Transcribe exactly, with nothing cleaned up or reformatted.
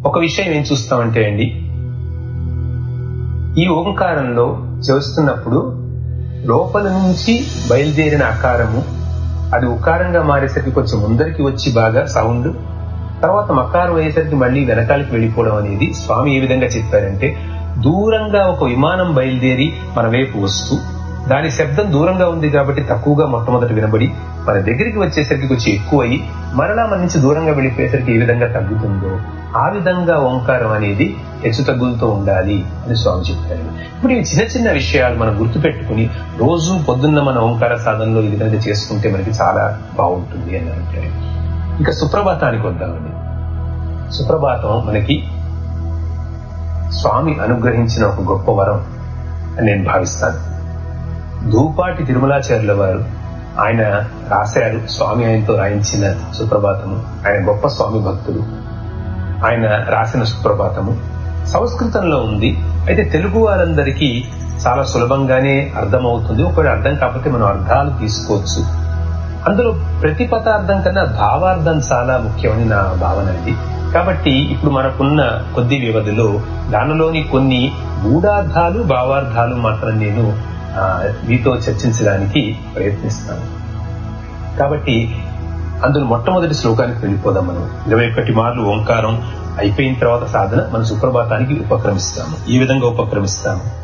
ఒక విషయం ఏం చూస్తామంటే అండి, ఈ ఓంకారంలో చేస్తున్నప్పుడు లోపల నుంచి బయలుదేరిన ఆకారము అది ఉకారంగా మారేసరికి కొంచెం ముందరికి వచ్చి బాగా సౌండ్, తర్వాత మకారం అయ్యేసరికి మళ్ళీ వెనకాలకి వెళ్ళిపోవడం అనేది స్వామి ఏ విధంగా చెప్పారంటే, దూరంగా ఒక విమానం బయలుదేరి మన వైపు వస్తూ దాని శబ్దం దూరంగా ఉంది కాబట్టి తక్కువగా మొట్టమొదటి వినబడి మన దగ్గరికి వచ్చేసరికి కొంచెం ఎక్కువయ్యి మరలా మన నుంచి దూరంగా వెళ్ళిపోయేసరికి ఏ విధంగా తగ్గుతుందో ఆ విధంగా ఓంకారం అనేది హెచ్చు తగ్గులతో ఉండాలి అని స్వామి చెప్పారు. ఇప్పుడు ఈ చిన్న చిన్న విషయాలు మనం గుర్తుపెట్టుకుని రోజు పొద్దున్న మన ఓంకార సాధనలో ఈ విధంగా చేసుకుంటే మనకి చాలా బాగుంటుంది అని అంటారు. ఇంకా సుప్రభాతానికి వద్దామండి. సుప్రభాతం మనకి స్వామి అనుగ్రహించిన ఒక గొప్ప వరం అని నేను భావిస్తాను. ధూపాటి తిరుమలాచార్యుల వారు ఆయన రాశారు, స్వామి ఆయనతో రాయించిన సుప్రభాతము. ఆయన గొప్ప స్వామి భక్తుడు. ఆయన రాసిన సుప్రభాతము సంస్కృతంలో ఉంది. అయితే తెలుగు వారందరికీ చాలా సులభంగానే అర్థమవుతుంది. ఒకవేళ అర్థం కాకపోతే మనం అర్థాలు తీసుకోవచ్చు. అందులో ప్రతి పదార్థం కన్నా భావార్థం చాలా ముఖ్యమని నా భావన అండి. కాబట్టి ఇప్పుడు మనకున్న కొద్ది వ్యవధిలో దానిలోని కొన్ని గూఢార్థాలు భావార్థాలు మాత్రం నేను మీతో చర్చించడానికి ప్రయత్నిస్తాను. కాబట్టి అందులో మొట్టమొదటి శ్లోకానికి వెళ్ళిపోదాం. మనం ఇరవై ఒకటి మార్లు ఓంకారం అయిపోయిన తర్వాత సాధన మన సుప్రభాతానికి ఉపక్రమిస్తాము. ఈ విధంగా ఉపక్రమిస్తాము.